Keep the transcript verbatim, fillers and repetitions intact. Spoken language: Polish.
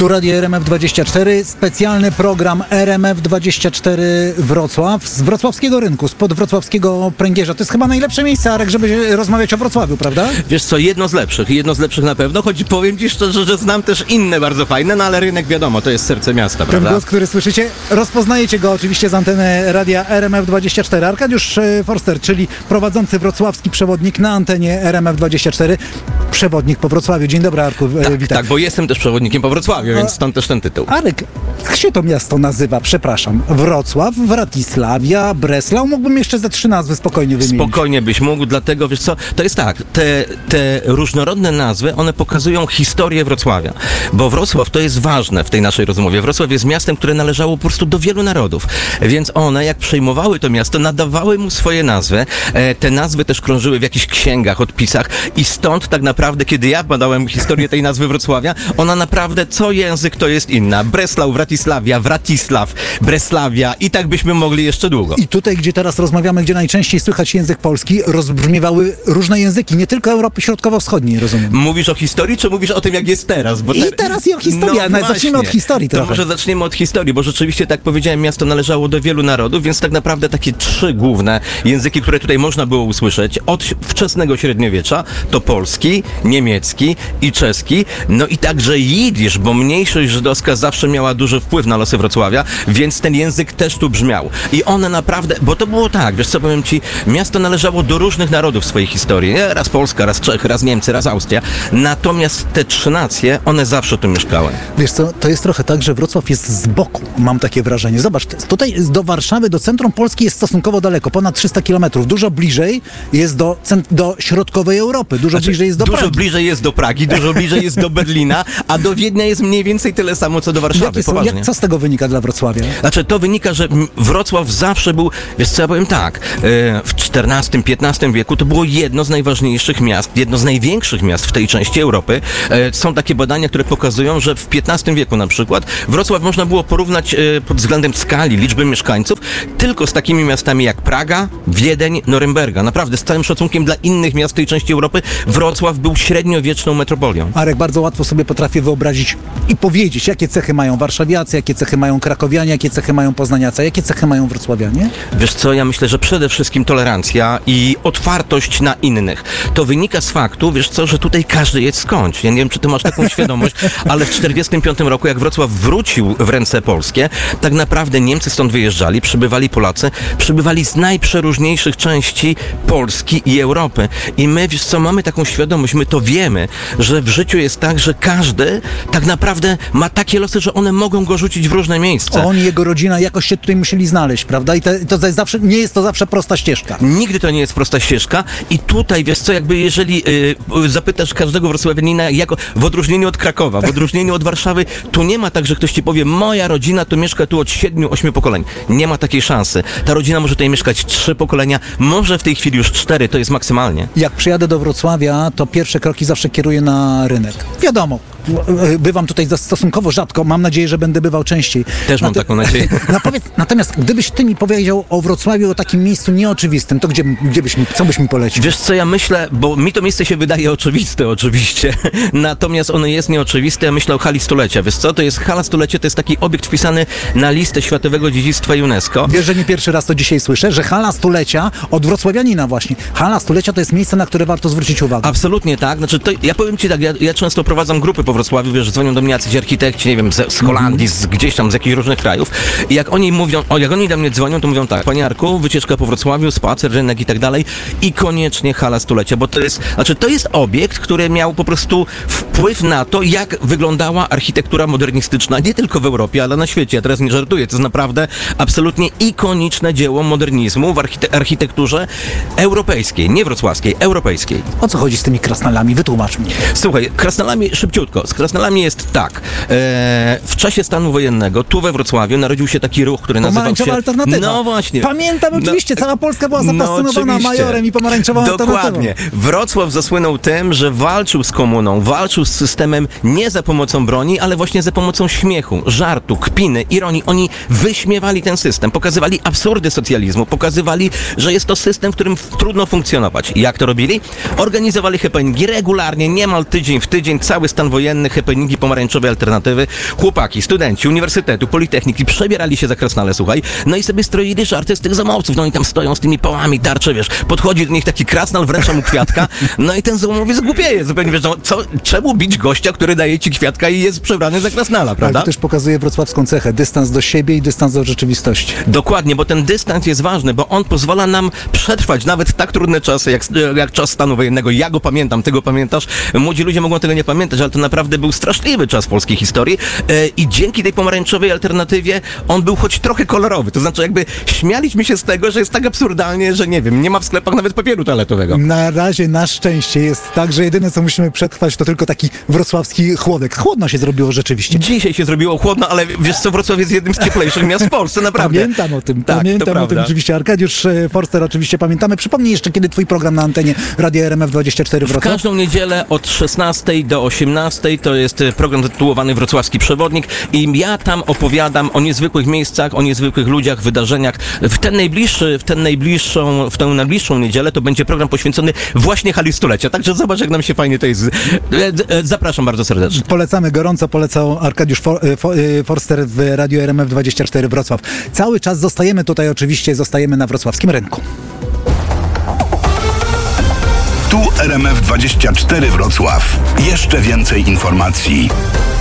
Tu Radio R M F dwadzieścia cztery, specjalny program R M F dwadzieścia cztery Wrocław z wrocławskiego rynku, spod wrocławskiego pręgierza. To jest chyba najlepsze miejsce, Arek, żeby rozmawiać o Wrocławiu, prawda? Wiesz co, jedno z lepszych, jedno z lepszych na pewno, choć powiem ci szczerze, że znam też inne bardzo fajne, no ale rynek wiadomo, to jest serce miasta, prawda? Ten głos, który słyszycie, rozpoznajecie go oczywiście z anteny radia R M F dwadzieścia cztery. Arkadiusz Forster, czyli prowadzący wrocławski przewodnik na antenie R M F dwadzieścia cztery. Przewodnik po Wrocławiu. Dzień dobry, Arku, tak, witam. Tak, bo jestem też przewodnikiem po Wrocławiu, więc stąd też ten tytuł. Arek, jak się to miasto nazywa? Przepraszam. Wrocław, Wratysławia, Breslau? Mógłbym jeszcze ze trzy nazwy spokojnie wymienić. Spokojnie byś mógł, dlatego wiesz co, to jest tak, te, te różnorodne nazwy, one pokazują historię Wrocławia, bo Wrocław to jest ważne w tej naszej rozmowie. Wrocław jest miastem, które należało po prostu do wielu narodów, więc one jak przejmowały to miasto, nadawały mu swoje nazwy. E, te nazwy też krążyły w jakichś księgach, odpisach i stąd tak naprawdę, kiedy ja badałem historię tej nazwy Wrocławia, ona naprawdę co język to jest inna. Breslau, Wratysławia, Wratisław, Breslawia i tak byśmy mogli jeszcze długo. I tutaj, gdzie teraz rozmawiamy, gdzie najczęściej słychać język polski, rozbrzmiewały różne języki, nie tylko Europy Środkowo-Wschodniej, rozumiem. Mówisz o historii, czy mówisz o tym, jak jest teraz? Bo te... I teraz i o historii, no ale zaczniemy od historii to trochę. może zaczniemy od historii, bo rzeczywiście, tak powiedziałem, miasto należało do wielu narodów, więc tak naprawdę takie trzy główne języki, które tutaj można było usłyszeć od wczesnego średniowiecza, to polski, niemiecki i czeski, no i także jidysz, bo mniejszość żydowska zawsze miała duży wpływ na losy Wrocławia, więc ten język też tu brzmiał. I one naprawdę, bo to było tak, wiesz co, powiem ci, miasto należało do różnych narodów w swojej historii, nie? Raz Polska, raz Czech, raz Niemcy, raz Austria, natomiast te trzy nacje, one zawsze tu mieszkały. Wiesz co, to jest trochę tak, że Wrocław jest z boku, mam takie wrażenie. Zobacz, tutaj do Warszawy, do centrum Polski jest stosunkowo daleko, ponad trzysta kilometrów. Dużo bliżej jest do, do środkowej Europy, dużo Znaczy, bliżej jest do Dużo Pragi. bliżej jest do Pragi, dużo bliżej jest do Berlina, a do Wiednia jest mniej więcej tyle samo, co do Warszawy, Jakie są, poważnie. jak, co z tego wynika dla Wrocławia? Znaczy, to wynika, że Wrocław zawsze był, wiesz co, ja powiem tak, w czternastym, piętnastym wieku to było jedno z najważniejszych miast, jedno z największych miast w tej części Europy. Są takie badania, które pokazują, że w piętnastym wieku na przykład Wrocław można było porównać pod względem skali, liczby mieszkańców, tylko z takimi miastami jak Praga, Wiedeń, Norymberga. Naprawdę, z całym szacunkiem dla innych miast tej części Europy, Wrocław był średniowieczną metropolią. Arek, bardzo łatwo sobie potrafię wyobrazić i powiedzieć, jakie cechy mają warszawiacy, jakie cechy mają krakowianie, jakie cechy mają poznaniacy, jakie cechy mają wrocławianie? Wiesz co, ja myślę, że przede wszystkim tolerancja i otwartość na innych. To wynika z faktu, wiesz co, że tutaj każdy jest skądś. Ja nie wiem, czy ty masz taką świadomość, ale w czterdziestym piątym roku, jak Wrocław wrócił w ręce polskie, tak naprawdę Niemcy stąd wyjeżdżali, przybywali Polacy, przybywali z najprzeróżniejszych części Polski i Europy. I my, wiesz co, mamy taką świadomość, my to wiemy, że w życiu jest tak, że każdy tak naprawdę ma takie losy, że one mogą go rzucić w różne miejsca. On i jego rodzina jakoś się tutaj musieli znaleźć, prawda? I te, to jest zawsze, nie jest to zawsze prosta ścieżka. Nigdy to nie jest prosta ścieżka i tutaj, wiesz co, jakby jeżeli y, zapytasz każdego wrocławianina, jako, w odróżnieniu od Krakowa, w odróżnieniu od Warszawy, tu nie ma tak, że ktoś ci powie, moja rodzina to mieszka tu od siedmiu, ośmiu pokoleń. Nie ma takiej szansy. Ta rodzina może tutaj mieszkać trzy pokolenia, może w tej chwili już cztery, to jest maksymalnie. Jak przyjadę do Wrocławia, to pierwsze kroki zawsze kieruję na rynek. Wiadomo, bywam tutaj stosunkowo rzadko, mam nadzieję, że będę bywał częściej. Też mam Nat- taką nadzieję. No powiedz, natomiast gdybyś ty mi powiedział o Wrocławiu, o takim miejscu nieoczywistym, to gdzie, gdzie byś mi, co byś mi polecił? Wiesz co, ja myślę, bo mi to miejsce się wydaje oczywiste oczywiście, natomiast ono jest nieoczywiste, ja myślę o hali stulecia. Wiesz co, to jest hala stulecia, to jest taki obiekt wpisany na listę Światowego Dziedzictwa UNESCO. Wiesz, że nie pierwszy raz to dzisiaj słyszę, że hala stulecia od wrocławianina właśnie. Hala stulecia to jest miejsce, na które warto zwrócić uwagę. Absolutnie tak, znaczy to, ja powiem ci tak, ja, ja często prowadzam grupy po Wrocławiu, wiesz, dzwonią do mnie jacyś architekci, nie wiem, z, z Holandii, z gdzieś tam, z jakichś różnych krajów i jak oni mówią, o, jak oni do mnie dzwonią, to mówią tak, panie Arku, wycieczka po Wrocławiu, spacer, rynek i tak dalej i koniecznie hala stulecia, bo to jest, znaczy to jest obiekt, który miał po prostu wpływ na to, jak wyglądała architektura modernistyczna, nie tylko w Europie, ale na świecie, ja teraz nie żartuję, to jest naprawdę absolutnie ikoniczne dzieło modernizmu w archite- architekturze europejskiej, nie wrocławskiej, europejskiej. O co chodzi z tymi krasnalami? Wytłumacz mi. Słuchaj, krasnalami, szybciutko, z krasnalami jest tak, e, w czasie stanu wojennego, tu we Wrocławiu narodził się taki ruch, który nazywał się... Pomarańczowa alternatywa. No właśnie. Pamiętam oczywiście, no, cała Polska była zafascynowana no, Majorem i pomarańczową alternatywą. Dokładnie. Wrocław zasłynął tym, że walczył z komuną, walczył z systemem nie za pomocą broni, ale właśnie za pomocą śmiechu, żartu, kpiny, ironii. Oni wyśmiewali ten system, pokazywali absurdy socjalizmu, pokazywali, że jest to system, w którym trudno funkcjonować. Jak to robili? Organizowali happeningi regularnie, niemal tydzień w tydzień, cały stan wojenny wojennych, happeningi pomarańczowej alternatywy. Chłopaki, studenci uniwersytetu, politechniki przebierali się za krasnale, słuchaj, no i sobie stroili żarty z tych zamowców. No i tam stoją z tymi pałami, tarcze, wiesz, podchodzi do nich taki krasnal, wręcza mu kwiatka, no i ten zamowiec głupieje. Zupełnie wiesz, no, co, czemu bić gościa, który daje ci kwiatka i jest przebrany za krasnala, prawda? Ale to też pokazuje wrocławską cechę, dystans do siebie i dystans do rzeczywistości. Dokładnie, bo ten dystans jest ważny, bo on pozwala nam przetrwać nawet tak trudne czasy, jak, jak czas stanu wojennego. Ja go pamiętam, ty go pamiętasz. Młodzi ludzie mogą tego nie pamiętać, ale to naprawdę był straszliwy czas w polskiej historii e, i dzięki tej pomarańczowej alternatywie on był choć trochę kolorowy. To znaczy jakby śmialiśmy się z tego, że jest tak absurdalnie, że nie wiem, nie ma w sklepach nawet papieru toaletowego. Na razie na szczęście jest tak, że jedyne co musimy przetrwać to tylko taki wrocławski chłodek. Chłodno się zrobiło rzeczywiście. Dzisiaj się zrobiło chłodno, ale wiesz co, Wrocław jest jednym z cieplejszych miast w Polsce, naprawdę. Pamiętam o tym, tak, pamiętam o tym oczywiście. Arkadiusz Forster oczywiście pamiętamy. Przypomnij jeszcze, kiedy twój program na antenie Radia R M F dwadzieścia cztery W Wrocław? każdą niedzielę od szesnastej do osiemnastej to jest program zatytułowany Wrocławski Przewodnik i ja tam opowiadam o niezwykłych miejscach, o niezwykłych ludziach, wydarzeniach. W ten najbliższy, w ten najbliższą, w tę najbliższą niedzielę to będzie program poświęcony właśnie hali stulecia. Także zobacz, jak nam się fajnie to jest. Zapraszam bardzo serdecznie. Polecamy, gorąco polecał Arkadiusz For, For, Forster w Radiu R M F dwadzieścia cztery Wrocław. Cały czas zostajemy tutaj, oczywiście zostajemy na wrocławskim rynku. Tu R M F dwadzieścia cztery Wrocław. Jeszcze więcej informacji.